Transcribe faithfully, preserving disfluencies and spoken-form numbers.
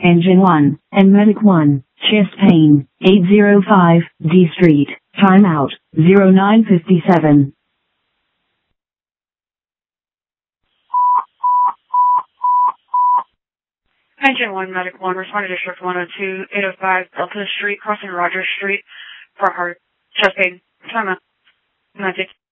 Engine one, and Medic one, chest pain, eight oh five, D Street, timeout, zero nine fifty-seven. Engine one, Medic one, responded to District one oh two, eight oh five, Delta Street, crossing Rogers Street, for heart chest pain. Timeout. Magic.